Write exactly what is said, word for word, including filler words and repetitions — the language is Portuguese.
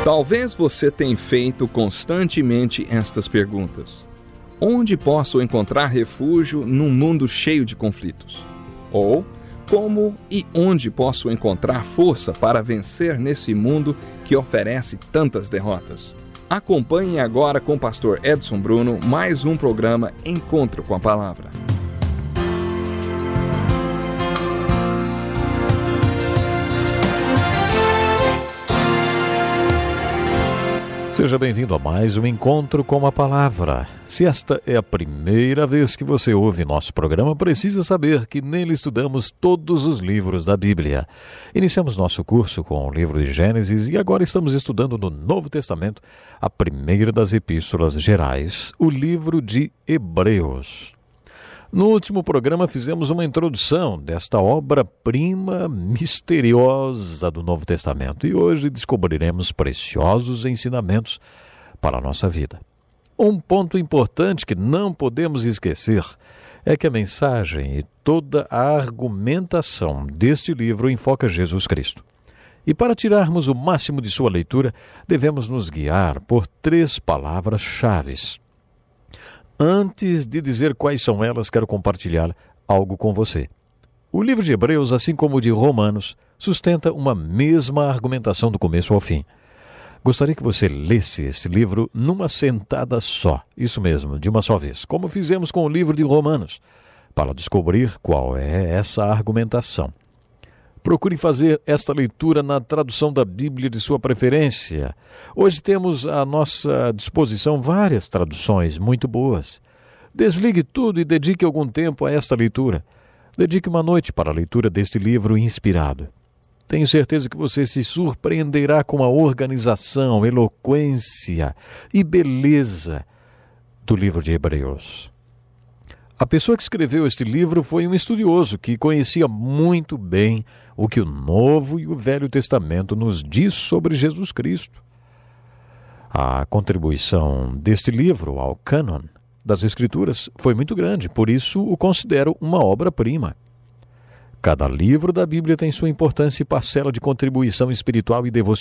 Talvez você tenha feito constantemente estas perguntas. Onde posso encontrar refúgio num mundo cheio de conflitos? Ou, como e onde posso encontrar força para vencer nesse mundo que oferece tantas derrotas? Acompanhe agora com o pastor Edson Bruno mais um programa Encontro com a Palavra. Seja bem-vindo a mais um Encontro com a Palavra. Se esta é a primeira vez que você ouve nosso programa, precisa saber que nele estudamos todos os livros da Bíblia. Iniciamos nosso curso com o livro de Gênesis e agora estamos estudando no Novo Testamento a primeira das epístolas gerais, o livro de Hebreus. No último programa fizemos uma introdução desta obra-prima misteriosa do Novo Testamento e hoje descobriremos preciosos ensinamentos para a nossa vida. Um ponto importante que não podemos esquecer é que a mensagem e toda a argumentação deste livro enfoca Jesus Cristo. E para tirarmos o máximo de sua leitura, devemos nos guiar por três palavras-chave. Antes de dizer quais são elas, quero compartilhar algo com você. O livro de Hebreus, assim como o de Romanos, sustenta uma mesma argumentação do começo ao fim. Gostaria que você lesse esse livro numa sentada só, isso mesmo, de uma só vez, como fizemos com o livro de Romanos, para descobrir qual é essa argumentação. Procure fazer esta leitura na tradução da Bíblia de sua preferência. Hoje temos à nossa disposição várias traduções muito boas. Desligue tudo e dedique algum tempo a esta leitura. Dedique uma noite para a leitura deste livro inspirado. Tenho certeza que você se surpreenderá com a organização, eloquência e beleza do livro de Hebreus. A pessoa que escreveu este livro foi um estudioso que conhecia muito bem o que o Novo e o Velho Testamento nos diz sobre Jesus Cristo. A contribuição deste livro ao cânon das Escrituras foi muito grande, por isso o considero uma obra-prima. Cada livro da Bíblia tem sua importância e parcela de contribuição espiritual e devocional